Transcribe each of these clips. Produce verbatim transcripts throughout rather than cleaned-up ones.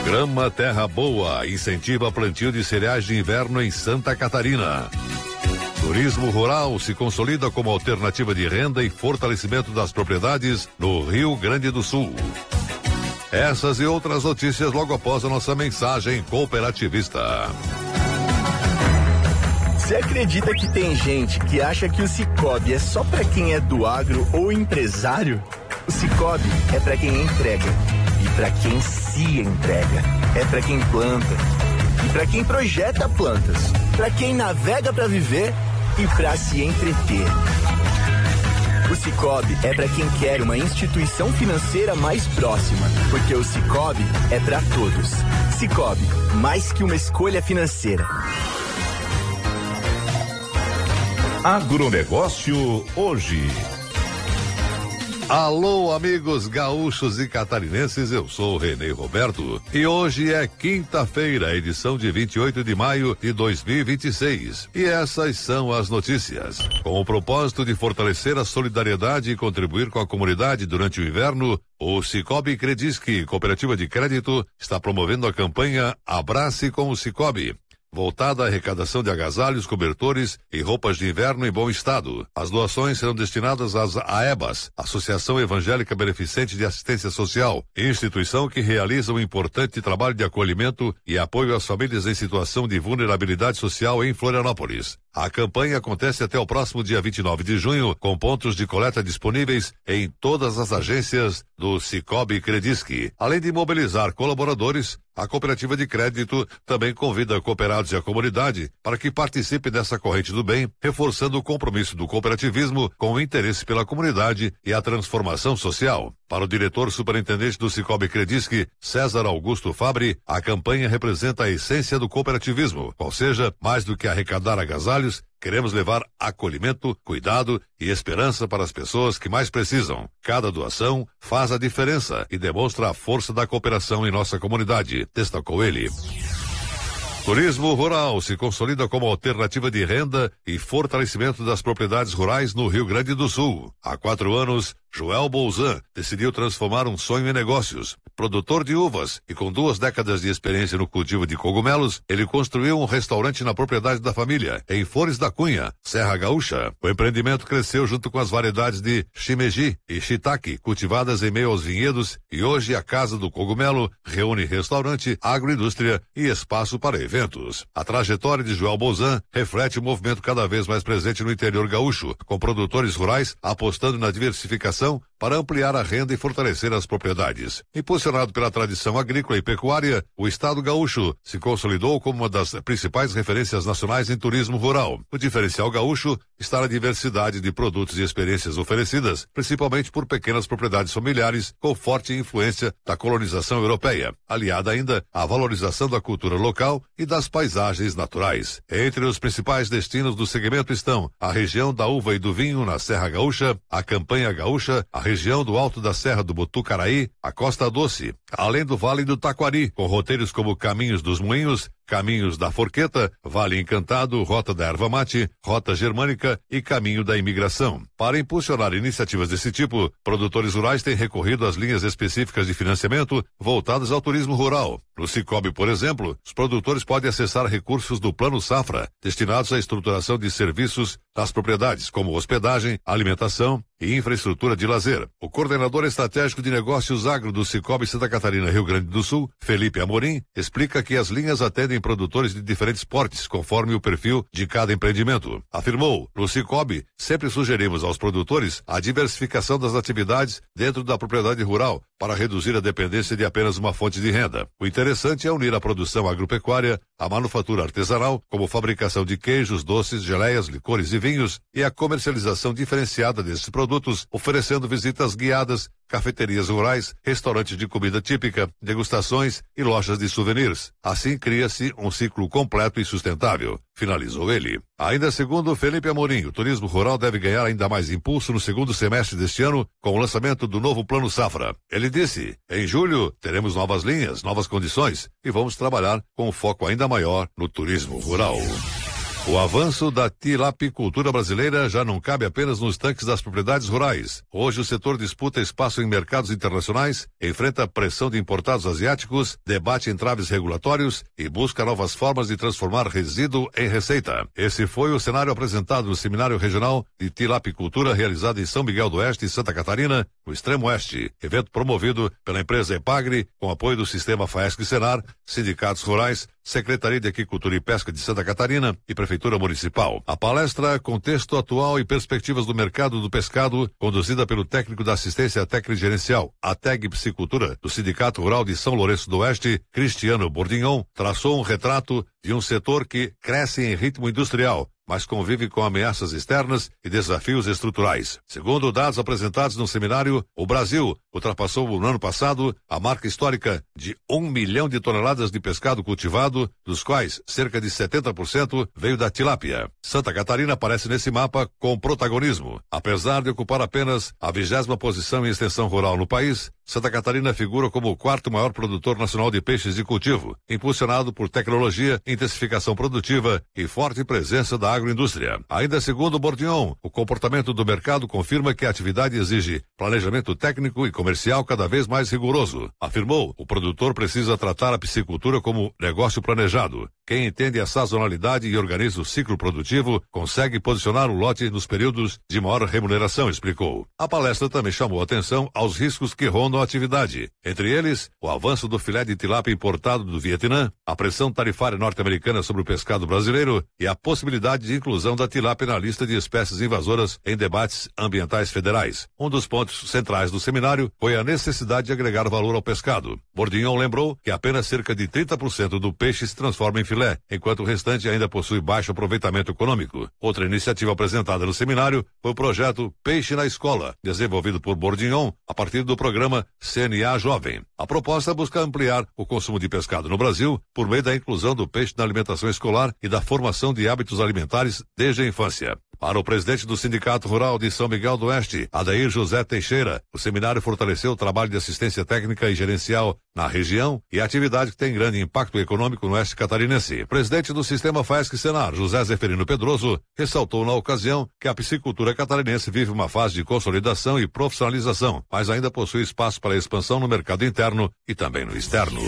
Programa Terra Boa incentiva plantio de cereais de inverno em Santa Catarina. Turismo rural se consolida como alternativa de renda e fortalecimento das propriedades no Rio Grande do Sul. Essas e outras notícias logo após a nossa mensagem cooperativista. Você acredita que tem gente que acha que o Sicoob é só para quem é do agro ou empresário? O Sicoob é para quem entrega e para quem se entrega. É para quem planta e para quem projeta plantas, para quem navega para viver e para se entreter. O Sicoob é para quem quer uma instituição financeira mais próxima, porque o Sicoob é para todos. Sicoob, mais que uma escolha financeira. Agronegócio hoje. Alô, amigos gaúchos e catarinenses, eu sou o Renê Roberto e hoje é quinta-feira, edição de vinte e oito de maio de dois mil e vinte e seis. E essas são as notícias. Com o propósito de fortalecer a solidariedade e contribuir com a comunidade durante o inverno, o Sicoob Credisc, Cooperativa de Crédito, está promovendo a campanha Abrace com o Sicoob, voltada à arrecadação de agasalhos, cobertores e roupas de inverno em bom estado. As doações serão destinadas às AEBAS, Associação Evangélica Beneficente de Assistência Social, instituição que realiza um importante trabalho de acolhimento e apoio às famílias em situação de vulnerabilidade social em Florianópolis. A campanha acontece até o próximo dia vinte e nove de junho, com pontos de coleta disponíveis em todas as agências do Sicoob Credisc. Além de mobilizar colaboradores, a Cooperativa de Crédito também convida cooperados e a comunidade para que participem dessa corrente do bem, reforçando o compromisso do cooperativismo com o interesse pela comunidade e a transformação social. Para o diretor superintendente do Sicoob Credisc, César Augusto Fabri, a campanha representa a essência do cooperativismo, ou seja, mais do que arrecadar agasalhos, queremos levar acolhimento, cuidado e esperança para as pessoas que mais precisam. Cada doação faz a diferença e demonstra a força da cooperação em nossa comunidade, destacou ele. Turismo rural se consolida como alternativa de renda e fortalecimento das propriedades rurais no Rio Grande do Sul. Há quatro anos, Joel Bolzan decidiu transformar um sonho em negócios. Produtor de uvas e com duas décadas de experiência no cultivo de cogumelos, ele construiu um restaurante na propriedade da família, em Flores da Cunha, Serra Gaúcha. O empreendimento cresceu junto com as variedades de shimeji e shiitake, cultivadas em meio aos vinhedos, e hoje a Casa do Cogumelo reúne restaurante, agroindústria e espaço para eventos. A trajetória de Joel Bolzan reflete um movimento cada vez mais presente no interior gaúcho, com produtores rurais apostando na diversificação para ampliar a renda e fortalecer as propriedades. Impulsionado pela tradição agrícola e pecuária, o estado gaúcho se consolidou como uma das principais referências nacionais em turismo rural. O diferencial gaúcho está na diversidade de produtos e experiências oferecidas, principalmente por pequenas propriedades familiares com forte influência da colonização europeia, aliada ainda à valorização da cultura local e das paisagens naturais. Entre os principais destinos do segmento estão a região da uva e do vinho na Serra Gaúcha, a Campanha Gaúcha, a região do Alto da Serra do Botucaraí, a Costa Doce, além do Vale do Taquari, com roteiros como Caminhos dos Moinhos, Caminhos da Forqueta, Vale Encantado, Rota da Erva Mate, Rota Germânica e Caminho da Imigração. Para impulsionar iniciativas desse tipo, produtores rurais têm recorrido às linhas específicas de financiamento voltadas ao turismo rural. No Sicoob, por exemplo, os produtores podem acessar recursos do Plano Safra, destinados à estruturação de serviços das propriedades, como hospedagem, alimentação e infraestrutura de lazer. O coordenador estratégico de negócios agro do Sicoob Santa Catarina, Rio Grande do Sul, Felipe Amorim, explica que as linhas atendem produtores de diferentes portes, conforme o perfil de cada empreendimento. Afirmou, no Sicoob, sempre sugerimos aos produtores a diversificação das atividades dentro da propriedade rural, para reduzir a dependência de apenas uma fonte de renda. O interessante é unir a produção agropecuária, a manufatura artesanal, como fabricação de queijos, doces, geleias, licores e vinhos, e a comercialização diferenciada desses produtos, oferecendo visitas guiadas, cafeterias rurais, restaurantes de comida típica, degustações e lojas de souvenirs. Assim cria-se um ciclo completo e sustentável, finalizou ele. Ainda segundo Felipe Amorim, o turismo rural deve ganhar ainda mais impulso no segundo semestre deste ano, com o lançamento do novo Plano Safra. Ele disse, em julho teremos novas linhas, novas condições e vamos trabalhar com um foco ainda maior no turismo rural. O avanço da tilapicultura brasileira já não cabe apenas nos tanques das propriedades rurais. Hoje o setor disputa espaço em mercados internacionais, enfrenta pressão de importados asiáticos, debate entraves regulatórios e busca novas formas de transformar resíduo em receita. Esse foi o cenário apresentado no Seminário Regional de Tilapicultura realizado em São Miguel do Oeste, Santa Catarina, no Extremo Oeste. Evento promovido pela empresa Epagre, com apoio do Sistema Faesc-Senar, sindicatos rurais, Secretaria de Agricultura e Pesca de Santa Catarina e Prefeitura Municipal. A palestra Contexto Atual e Perspectivas do Mercado do Pescado, conduzida pelo técnico da Assistência Técnica Gerencial, a T E G Piscicultura, do Sindicato Rural de São Lourenço do Oeste, Cristiano Bordignon, traçou um retrato de um setor que cresce em ritmo industrial, mas convive com ameaças externas e desafios estruturais. Segundo dados apresentados no seminário, o Brasil ultrapassou no ano passado a marca histórica de um milhão de toneladas de pescado cultivado, dos quais cerca de setenta por cento veio da tilápia. Santa Catarina aparece nesse mapa com protagonismo. Apesar de ocupar apenas a vigésima posição em extensão rural no país, Santa Catarina figura como o quarto maior produtor nacional de peixes de cultivo, impulsionado por tecnologia, intensificação produtiva e forte presença da agroindústria. Ainda segundo Bordignon, o comportamento do mercado confirma que a atividade exige planejamento técnico e comercial cada vez mais rigoroso. Afirmou, o produtor precisa tratar a piscicultura como negócio planejado. Quem entende a sazonalidade e organiza o ciclo produtivo consegue posicionar o lote nos períodos de maior remuneração, explicou. A palestra também chamou atenção aos riscos que rondam a atividade. Entre eles, o avanço do filé de tilápia importado do Vietnã, a pressão tarifária norte-americana sobre o pescado brasileiro e a possibilidade de inclusão da tilápia na lista de espécies invasoras em debates ambientais federais. Um dos pontos centrais do seminário foi a necessidade de agregar valor ao pescado. Bordignon lembrou que apenas cerca de trinta por cento do peixe se transforma em filé, enquanto o restante ainda possui baixo aproveitamento econômico. Outra iniciativa apresentada no seminário foi o projeto Peixe na Escola, desenvolvido por Bordignon a partir do programa C N A Jovem. A proposta busca ampliar o consumo de pescado no Brasil por meio da inclusão do peixe na alimentação escolar e da formação de hábitos alimentares desde a infância. Para o presidente do Sindicato Rural de São Miguel do Oeste, Adair José Teixeira, o seminário fortaleceu o trabalho de assistência técnica e gerencial na região e a atividade que tem grande impacto econômico no oeste catarinense. O presidente do Sistema Faesc-Senar, José Zeferino Pedroso, ressaltou na ocasião que a piscicultura catarinense vive uma fase de consolidação e profissionalização, mas ainda possui espaço para expansão no mercado interno e também no externo.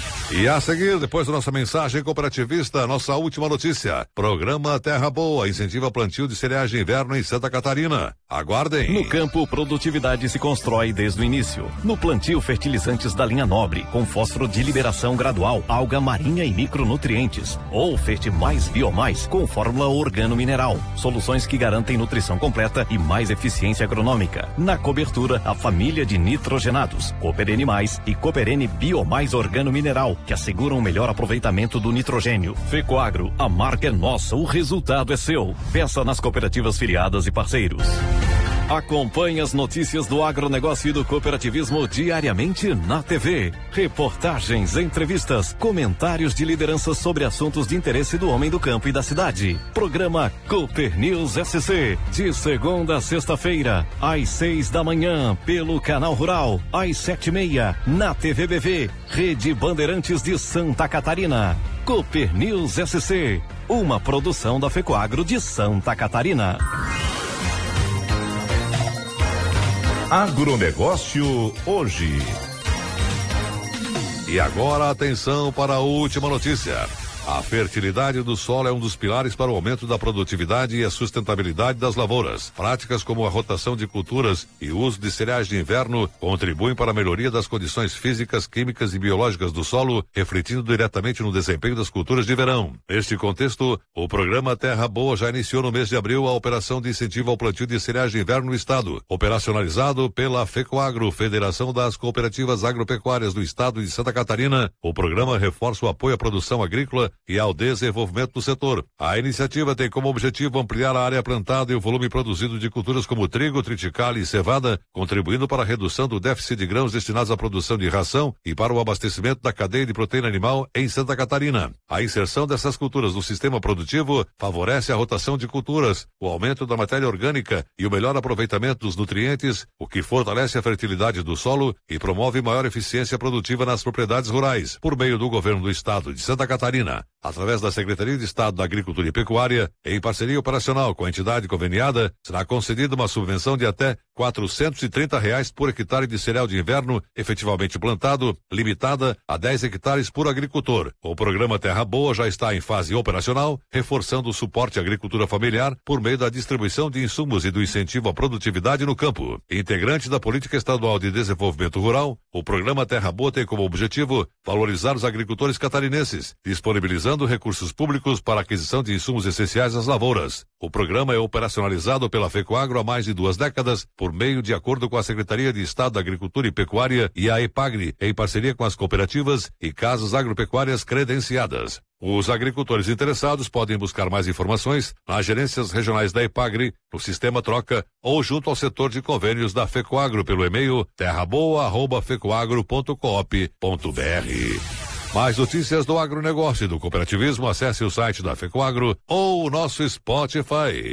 E a seguir, depois da nossa mensagem cooperativista, nossa última notícia. Programa Terra Boa incentiva plantio de cereais de inverno em Santa Catarina. Aguardem. No campo, produtividade se constrói desde o início. No plantio, fertilizantes da linha Nobre, com fósforo de liberação gradual, alga marinha e micronutrientes. Ou Ferte Mais Biomais, com fórmula organo-mineral. Soluções que garantem nutrição completa e mais eficiência agronômica. Na cobertura, a família de nitrogenados, Cooperene Mais e Cooperene Biomais Organo-Mineral, que asseguram o melhor aproveitamento do nitrogênio. Fecoagro, a marca é nossa, o resultado é seu. Peça nas cooperativas filiadas e parceiros. Acompanhe as notícias do agronegócio e do cooperativismo diariamente na T V. Reportagens, entrevistas, comentários de lideranças sobre assuntos de interesse do homem do campo e da cidade. Programa Cooper News S C, de segunda a sexta-feira, às seis da manhã, pelo Canal Rural, às sete e meia, na T V B V, Rede Bandeirantes de Santa Catarina. Cooper News S C, uma produção da Fecoagro de Santa Catarina. Agronegócio hoje. E agora atenção para a última notícia. A fertilidade do solo é um dos pilares para o aumento da produtividade e a sustentabilidade das lavouras. Práticas como a rotação de culturas e o uso de cereais de inverno contribuem para a melhoria das condições físicas, químicas e biológicas do solo, refletindo diretamente no desempenho das culturas de verão. Neste contexto, o programa Terra Boa já iniciou no mês de abril a operação de incentivo ao plantio de cereais de inverno no estado, operacionalizado pela Fecoagro, Federação das Cooperativas Agropecuárias do Estado de Santa Catarina. O programa reforça o apoio à produção agrícola e ao desenvolvimento do setor. A iniciativa tem como objetivo ampliar a área plantada e o volume produzido de culturas como trigo, triticale e cevada, contribuindo para a redução do déficit de grãos destinados à produção de ração e para o abastecimento da cadeia de proteína animal em Santa Catarina. A inserção dessas culturas no sistema produtivo favorece a rotação de culturas, o aumento da matéria orgânica e o melhor aproveitamento dos nutrientes, o que fortalece a fertilidade do solo e promove maior eficiência produtiva nas propriedades rurais, por meio do governo do estado de Santa Catarina. através da Secretaria de Estado da Agricultura e Pecuária, em parceria operacional com a entidade conveniada, será concedida uma subvenção de até quatrocentos e trinta reais por hectare de cereal de inverno efetivamente plantado, limitada a dez hectares por agricultor. O programa Terra Boa já está em fase operacional, reforçando o suporte à agricultura familiar por meio da distribuição de insumos e do incentivo à produtividade no campo. Integrante da Política Estadual de Desenvolvimento Rural, o programa Terra Boa tem como objetivo valorizar os agricultores catarinenses, disponibilizando recursos públicos para a aquisição de insumos essenciais às lavouras. O programa é operacionalizado pela FECOAGRO há mais de duas décadas, por meio de acordo com a Secretaria de Estado da Agricultura e Pecuária e a EPAGRE, em parceria com as cooperativas e casas agropecuárias credenciadas. Os agricultores interessados podem buscar mais informações nas gerências regionais da EPAGRE, no Sistema Troca ou junto ao setor de convênios da FECOAGRO pelo e-mail terraboa arroba fecoagro ponto coop ponto br. Mais notícias do agronegócio e do cooperativismo, acesse o site da FECOAGRO ou o nosso Spotify.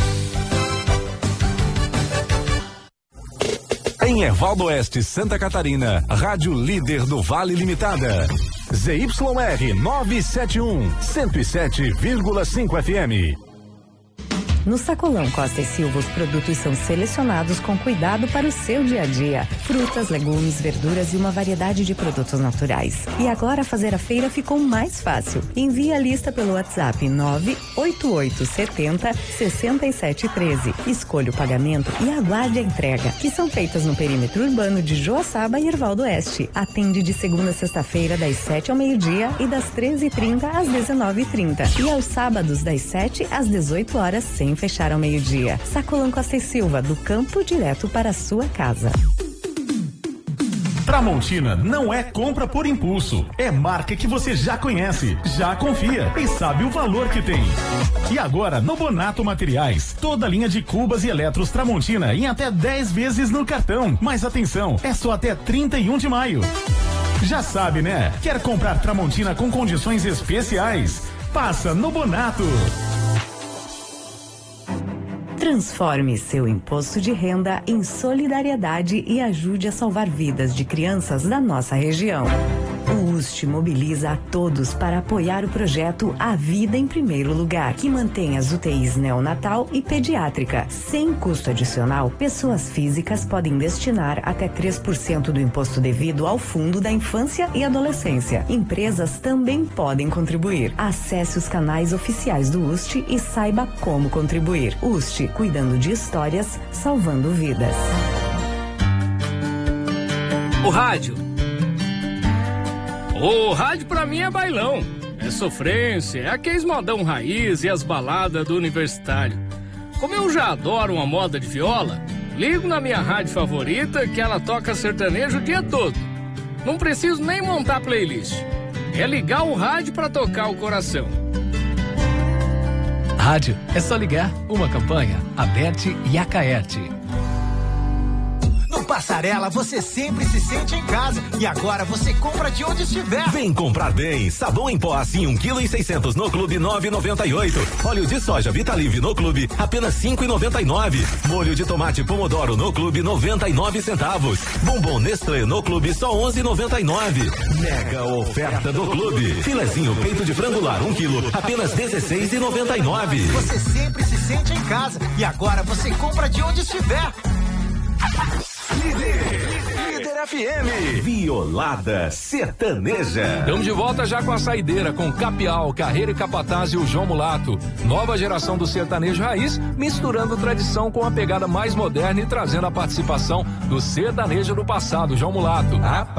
Em Ervaldo Oeste, Santa Catarina, Rádio Líder do Vale Limitada. Z Y R novecentos e setenta e um, cento e sete vírgula cinco F M. No Sacolão Costa e Silva, os produtos são selecionados com cuidado para o seu dia a dia. Frutas, legumes, verduras e uma variedade de produtos naturais. E agora fazer a feira ficou mais fácil. Envie a lista pelo WhatsApp nove oito oito sete zero seis sete um três. Escolha o pagamento e aguarde a entrega, que são feitas no perímetro urbano de Joaçaba e Ervaldo Oeste. Atende de segunda a sexta-feira, das sete ao meio-dia e das treze e trinta às dezenove e trinta. E aos sábados, das sete às dezoito horas, sem fechar ao meio-dia. Sacolão Costa e Silva, do campo direto para a sua casa. Tramontina não é compra por impulso, é marca que você já conhece, já confia e sabe o valor que tem. E agora, no Bonato Materiais, toda linha de cubas e eletros Tramontina em até dez vezes no cartão. Mas atenção, é só até trinta e um de maio. Já sabe, né? Quer comprar Tramontina com condições especiais? Passa no Bonato. Transforme seu imposto de renda em solidariedade e ajude a salvar vidas de crianças da nossa região. O U S T mobiliza a todos para apoiar o projeto A Vida em Primeiro Lugar, que mantém as U T Is neonatal e pediátrica. Sem custo adicional, pessoas físicas podem destinar até três por cento do imposto devido ao Fundo da Infância e Adolescência. Empresas também podem contribuir. Acesse os canais oficiais do U S T e saiba como contribuir. U S T, cuidando de histórias, salvando vidas. O rádio. O rádio pra mim é bailão, é sofrência, é aqueles modão raiz e as baladas do universitário. Como eu já adoro uma moda de viola, ligo na minha rádio favorita que ela toca sertanejo o dia todo. Não preciso nem montar playlist, é ligar o rádio pra tocar o coração. Rádio, é só ligar. Uma campanha, Aberte e Acaerte. No Passarela você sempre se sente em casa e agora você compra de onde estiver. Vem comprar bem. Sabão em pó assim um quilo e seiscentos no Clube nove e noventa e oito. Óleo de soja Vitalive no Clube apenas cinco e noventa e nove. Molho de tomate Pomodoro no Clube noventa e nove centavos. Bombom Nestlé no Clube só onze e noventa e nove. Mega oferta do Clube. Filezinho peito de frango lar um quilo apenas dezesseis e noventa e nove. Você sempre se sente em casa e agora você compra de onde estiver. Líder, Líder F M, Violada Sertaneja. Estamos de volta já com a saideira, com Capial, Carreira e Capataz e o João Mulato. Nova geração do sertanejo raiz, misturando tradição com a pegada mais moderna e trazendo a participação do sertanejo do passado, João Mulato.